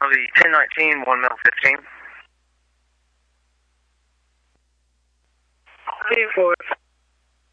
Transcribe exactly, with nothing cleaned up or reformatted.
Charlie ten nineteen, one mil fifteen. Three four.